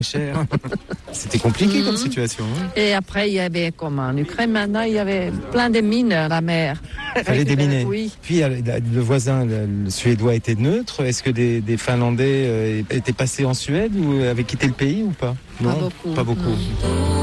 cher. C'était compliqué comme situation. Hein. Et après, il y avait, comme en Ukraine maintenant, il y avait plein de mines à la mer. Il fallait déminer. Oui. Puis le voisin, le Suédois, était neutre. Est-ce que des Finlandais étaient passés en Suède ou avaient quitté le pays ou pas? Non, pas beaucoup. Pas beaucoup.